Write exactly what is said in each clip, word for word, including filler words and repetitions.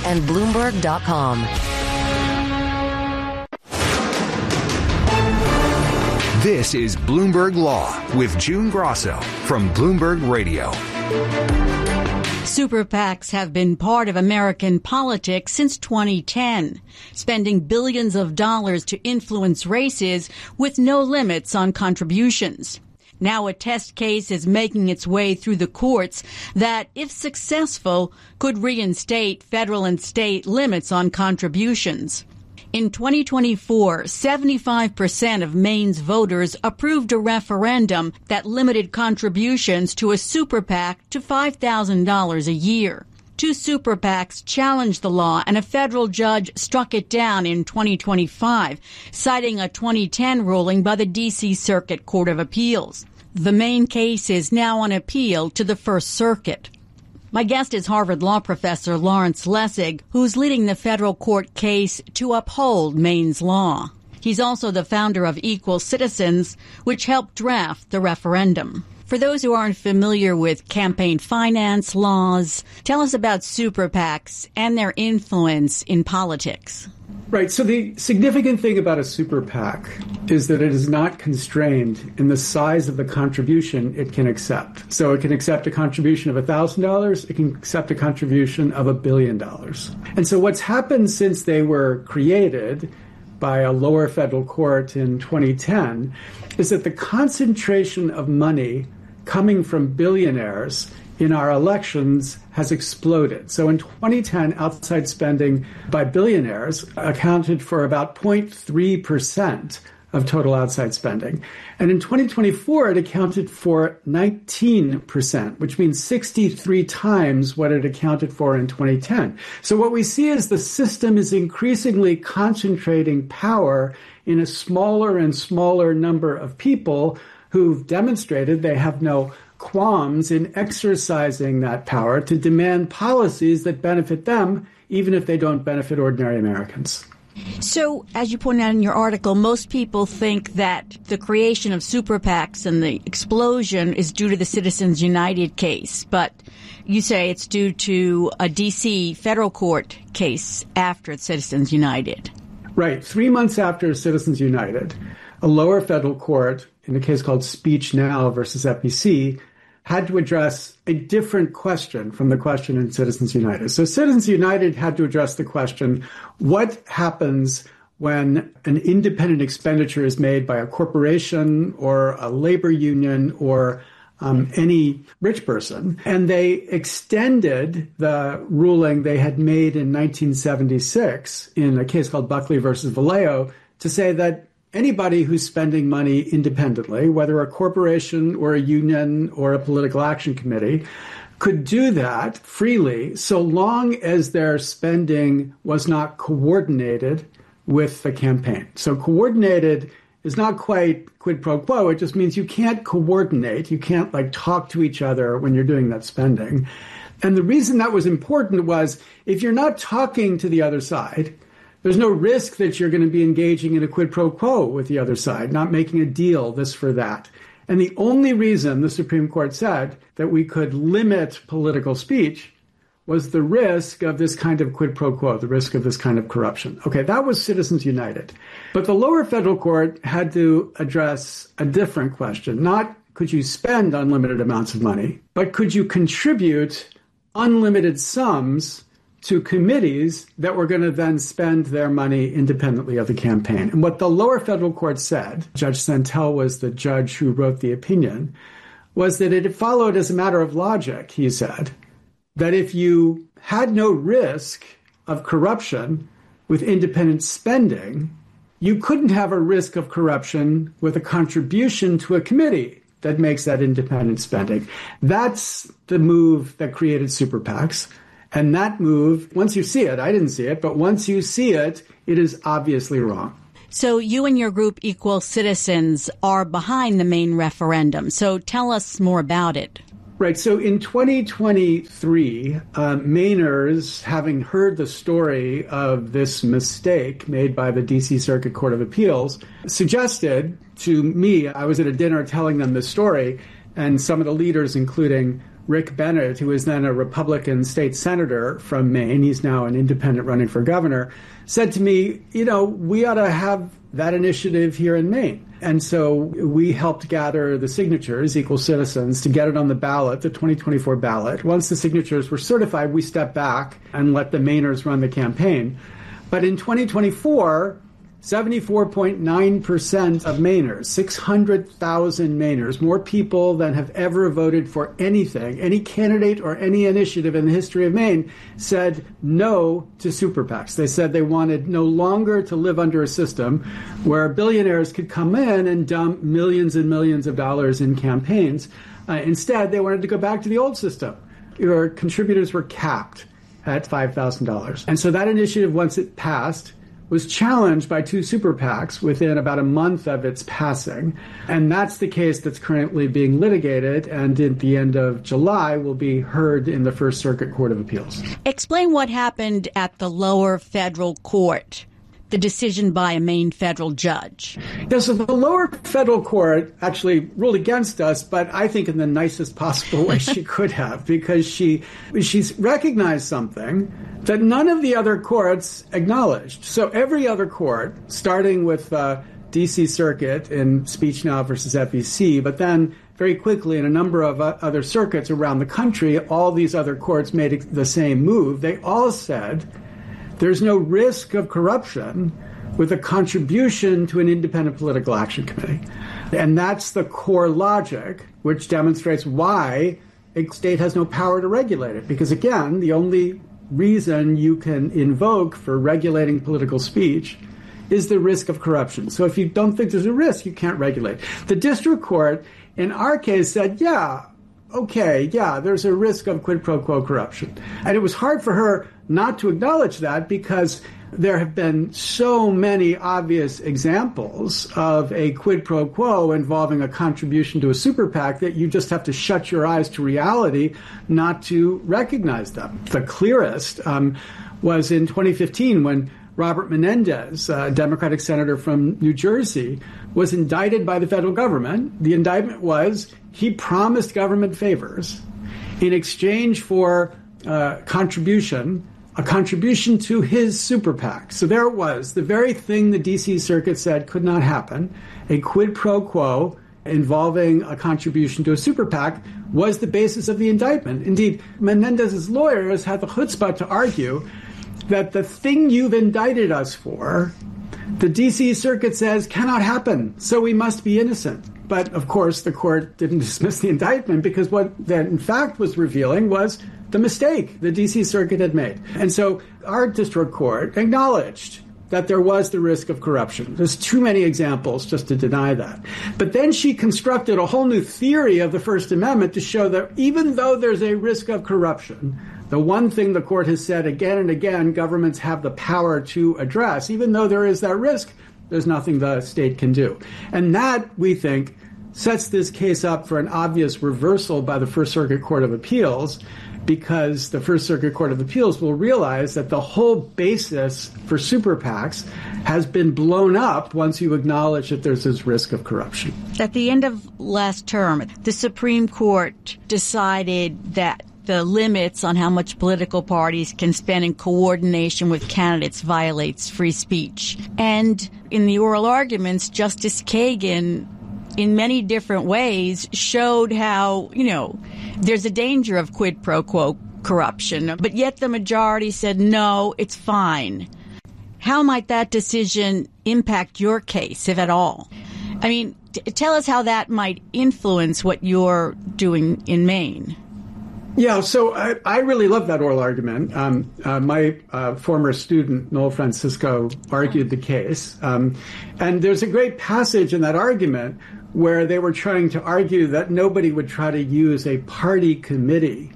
and Bloomberg dot com. This is Bloomberg Law with June Grosso from Bloomberg Radio. Super PACs have been part of American politics since twenty ten, spending billions of dollars to influence races with no limits on contributions. Now a test case is making its way through the courts that, if successful, could reinstate federal and state limits on contributions. In twenty twenty-four, seventy-five percent of Maine's voters approved a referendum that limited contributions to a super PAC to five thousand dollars a year. Two super PACs challenged the law, and a federal judge struck it down in twenty twenty-five, citing a twenty ten ruling by the D C Circuit Court of Appeals. The Maine case is now on appeal to the First Circuit. My guest is Harvard Law professor Lawrence Lessig, who's leading the federal court case to uphold Maine's law. He's also the founder of Equal Citizens, which helped draft the referendum. For those who aren't familiar with campaign finance laws, tell us about super PACs and their influence in politics. Right. So the significant thing about a super PAC is that it is not constrained in the size of the contribution it can accept. So it can accept a contribution of one thousand dollars. It can accept a contribution of a billion dollars. And so what's happened since they were created by a lower federal court in twenty ten is that the concentration of money coming from billionaires in our elections has exploded. So in twenty ten, outside spending by billionaires accounted for about zero point three percent of total outside spending. And in twenty twenty-four, it accounted for nineteen percent, which means sixty-three times what it accounted for in twenty ten. So what we see is the system is increasingly concentrating power in a smaller and smaller number of people who've demonstrated they have no qualms in exercising that power to demand policies that benefit them, even if they don't benefit ordinary Americans. So, as you point out in your article, most people think that the creation of super PACs and the explosion is due to the Citizens United case, but you say it's due to a D C federal court case after Citizens United. Right. Three months after Citizens United, a lower federal court, in a case called Speech Now versus F E C, had to address a different question from the question in Citizens United. So Citizens United had to address the question, what happens when an independent expenditure is made by a corporation or a labor union or um, any rich person? And they extended the ruling they had made in nineteen seventy-six in a case called Buckley versus Vallejo to say that anybody who's spending money independently, whether a corporation or a union or a political action committee, could do that freely so long as their spending was not coordinated with the campaign. So coordinated is not quite quid pro quo. It just means you can't coordinate. You can't like talk to each other when you're doing that spending. And the reason that was important was if you're not talking to the other side, there's no risk that you're going to be engaging in a quid pro quo with the other side, not making a deal, this for that. And the only reason the Supreme Court said that we could limit political speech was the risk of this kind of quid pro quo, the risk of this kind of corruption. Okay, that was Citizens United. But the lower federal court had to address a different question. Not could you spend unlimited amounts of money, but could you contribute unlimited sums to committees that were going to then spend their money independently of the campaign. And what the lower federal court said, Judge Santel was the judge who wrote the opinion, was that it followed as a matter of logic, he said, that if you had no risk of corruption with independent spending, you couldn't have a risk of corruption with a contribution to a committee that makes that independent spending. That's the move that created super PACs. And that move, once you see it, I didn't see it, but once you see it, it is obviously wrong. So you and your group, Equal Citizens, are behind the Maine referendum. So tell us more about it. Right. So in twenty twenty-three, uh, Mainers, having heard the story of this mistake made by the D C Circuit Court of Appeals, suggested to me, I was at a dinner telling them this story, and some of the leaders, including Rick Bennett, who was then a Republican state senator from Maine, he's now an independent running for governor, said to me, you know, we ought to have that initiative here in Maine. And so we helped gather the signatures, Equal Citizens, to get it on the ballot, the twenty twenty-four ballot. Once the signatures were certified, we stepped back and let the Mainers run the campaign. But in twenty twenty-four, seventy-four point nine percent of Mainers, six hundred thousand Mainers, more people than have ever voted for anything, any candidate or any initiative in the history of Maine, said no to super PACs. They said they wanted no longer to live under a system where billionaires could come in and dump millions and millions of dollars in campaigns. Uh, instead, they wanted to go back to the old system, where contributors were capped at five thousand dollars. And so that initiative, once it passed, was challenged by two super PACs within about a month of its passing. And that's the case that's currently being litigated and at the end of July will be heard in the First Circuit Court of Appeals. Explain what happened at the lower federal court, the decision by a Maine federal judge. Yeah, so the lower federal court actually ruled against us, but I think in the nicest possible way she could have, because she she's recognized something that none of the other courts acknowledged. So every other court, starting with uh, D C Circuit in SpeechNow versus F E C, but then very quickly in a number of uh, other circuits around the country, all these other courts made the same move. They all said there's no risk of corruption with a contribution to an independent political action committee. And that's the core logic, which demonstrates why a state has no power to regulate it. Because again, the only reason you can invoke for regulating political speech is the risk of corruption. So if you don't think there's a risk, you can't regulate. The district court, in our case, said, yeah, okay, yeah, there's a risk of quid pro quo corruption. And it was hard for her not to acknowledge that because there have been so many obvious examples of a quid pro quo involving a contribution to a super PAC that you just have to shut your eyes to reality not to recognize them. The clearest um, was in twenty fifteen when Robert Menendez, a Democratic senator from New Jersey, was indicted by the federal government. The indictment was he promised government favors in exchange for uh, contribution, a contribution to his super PAC. So there it was, the very thing the D C Circuit said could not happen, a quid pro quo involving a contribution to a super PAC was the basis of the indictment. Indeed, Menendez's lawyers had the chutzpah to argue that the thing you've indicted us for, the D C Circuit says cannot happen, so we must be innocent. But, of course, the court didn't dismiss the indictment because what that, in fact, was revealing was the mistake the D C Circuit had made. And so our district court acknowledged that there was the risk of corruption. There's too many examples just to deny that. But then she constructed a whole new theory of the First Amendment to show that even though there's a risk of corruption, the one thing the court has said again and again governments have the power to address, even though there is that risk, there's nothing the state can do. And that, we think, sets this case up for an obvious reversal by the First Circuit Court of Appeals, because the First Circuit Court of Appeals will realize that the whole basis for super PACs has been blown up once you acknowledge that there's this risk of corruption. At the end of last term, the Supreme Court decided that the limits on how much political parties can spend in coordination with candidates violates free speech. And in the oral arguments, Justice Kagan, in many different ways, showed how, you know, there's a danger of quid pro quo corruption, but yet the majority said, no, it's fine. How might that decision impact your case, if at all? I mean, t- tell us how that might influence what you're doing in Maine. Yeah, so I, I really love that oral argument. Um, uh, my uh, former student, Noel Francisco, argued the case. Um, and there's a great passage in that argument where they were trying to argue that nobody would try to use a party committee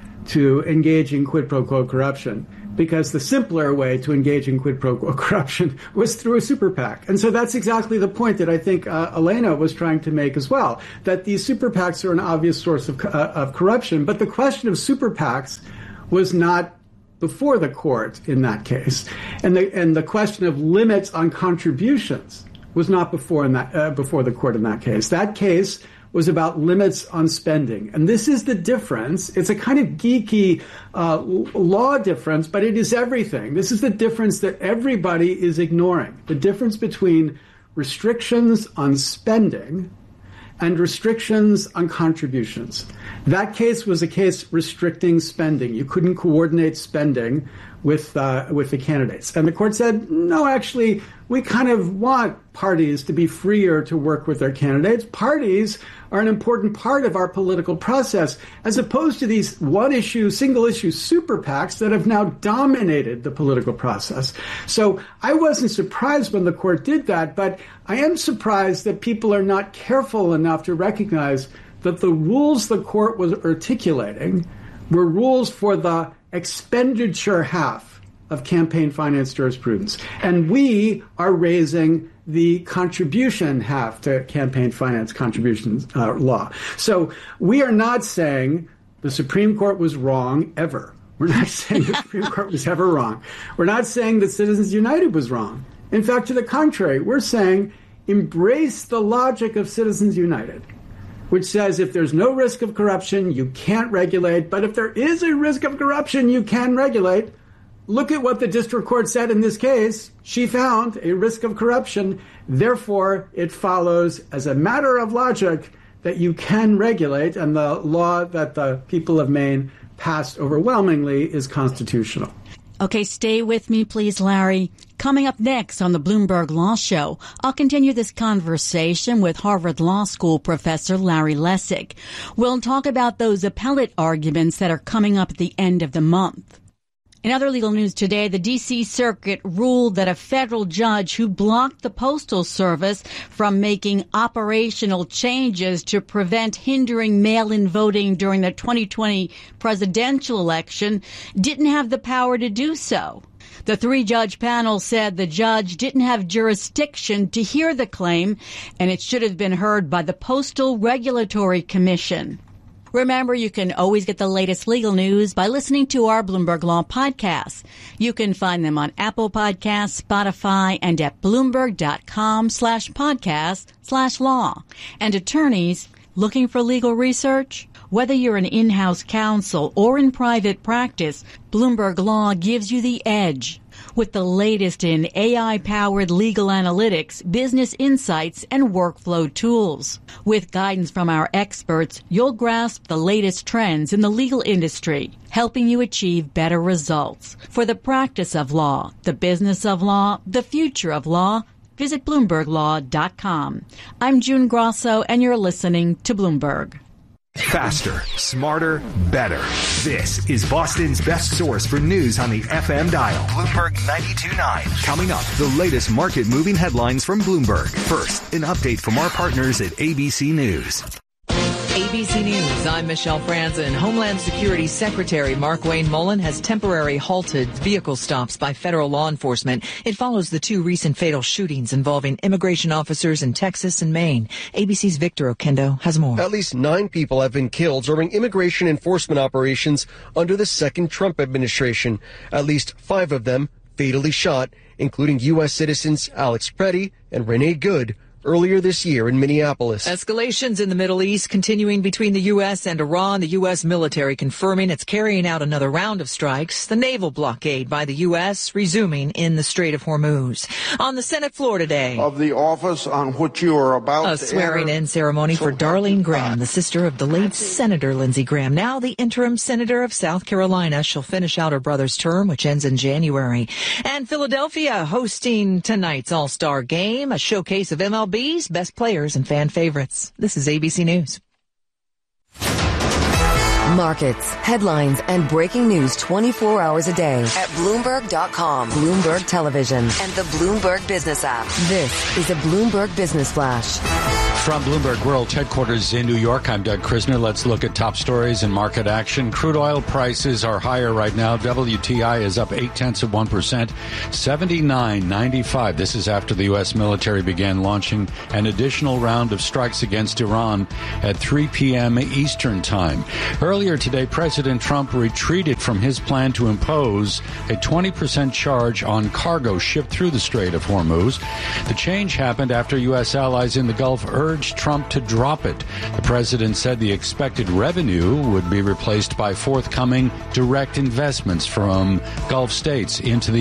to engage in quid pro quo corruption, because the simpler way to engage in quid pro quo corruption was through a super PAC. And so that's exactly the point that I think uh, Elena was trying to make as well, that these super PACs are an obvious source of, uh, of corruption. But the question of super PACs was not before the court in that case. And the, and the question of limits on contributions was not before in that uh, before the court in that case. That case was about limits on spending. And this is the difference. It's a kind of geeky uh, law difference, but it is everything. This is the difference that everybody is ignoring. The difference between restrictions on spending and restrictions on contributions. That case was a case restricting spending. You couldn't coordinate spending with uh, with the candidates. And the court said, no, actually, we kind of want parties to be freer to work with their candidates. Parties are an important part of our political process, as opposed to these one-issue, single-issue super PACs that have now dominated the political process. So I wasn't surprised when the court did that, but I am surprised that people are not careful enough to recognize that the rules the court was articulating were rules for the expenditure half of campaign finance jurisprudence. And we are raising the contribution half to campaign finance contributions uh, law. So we are not saying the Supreme Court was wrong ever. We're not saying the Supreme Court was ever wrong. We're not saying that Citizens United was wrong. In fact, to the contrary, we're saying embrace the logic of Citizens United, which says if there's no risk of corruption, you can't regulate. But if there is a risk of corruption, you can regulate. Look at what the district court said in this case. She found a risk of corruption. Therefore, it follows as a matter of logic that you can regulate. And the law that the people of Maine passed overwhelmingly is constitutional. Okay, stay with me, please, Larry. Coming up next on the Bloomberg Law Show, I'll continue this conversation with Harvard Law School professor Larry Lessig. We'll talk about those appellate arguments that are coming up at the end of the month. In other legal news today, the D C Circuit ruled that a federal judge who blocked the Postal Service from making operational changes to prevent hindering mail-in voting during the twenty twenty presidential election didn't have the power to do so. The three-judge panel said the judge didn't have jurisdiction to hear the claim, and it should have been heard by the Postal Regulatory Commission. Remember, you can always get the latest legal news by listening to our Bloomberg Law podcasts. You can find them on Apple Podcasts, Spotify, and at Bloomberg.com slash podcast slash law. And attorneys looking for legal research? Whether you're an in-house counsel or in private practice, Bloomberg Law gives you the edge. With the latest in A I-powered legal analytics, business insights, and workflow tools. With guidance from our experts, you'll grasp the latest trends in the legal industry, helping you achieve better results. For the practice of law, the business of law, the future of law, visit Bloomberg Law dot com. I'm June Grosso, and you're listening to Bloomberg. Faster, smarter, better. This is Boston's best source for news on the F M dial. Bloomberg ninety-two point nine. Coming up, the latest market-moving headlines from Bloomberg. First, an update from our partners at A B C News. A B C News, I'm Michelle Franzen. Homeland Security Secretary Markwayne Mullin has temporarily halted vehicle stops by federal law enforcement. It follows the two recent fatal shootings involving immigration officers in Texas and Maine. A B C's Victor Okendo has more. At least nine people have been killed during immigration enforcement operations under the second Trump administration. At least five of them fatally shot, including U S citizens Alex Petty and Renee Good, earlier this year in Minneapolis. Escalations in the Middle East continuing between the U S and Iran. The U S military confirming it's carrying out another round of strikes. The naval blockade by the U S resuming in the Strait of Hormuz. On the Senate floor today, of the office on which you are about a to swearing-in ceremony for Darlene Graham, the sister of the late Senator Lindsey Graham, now the interim senator of South Carolina. She'll finish out her brother's term, which ends in January. And Philadelphia hosting tonight's All-Star Game, a showcase of M L B's best players and fan favorites. This is A B C News. Markets, headlines, and breaking news twenty-four hours a day at Bloomberg dot com, Bloomberg Television, and the Bloomberg Business app. This is a Bloomberg Business Flash. From Bloomberg World Headquarters in New York, I'm Doug Krisner. Let's look at top stories and market action. Crude oil prices are higher right now. W T I is up eight tenths of one percent, seventy-nine ninety-five. This is after the U S military began launching an additional round of strikes against Iran at three p.m. Eastern time. Early Earlier today, President Trump retreated from his plan to impose a twenty percent charge on cargo shipped through the Strait of Hormuz. The change happened after U S allies in the Gulf urged Trump to drop it. The president said the expected revenue would be replaced by forthcoming direct investments from Gulf states into the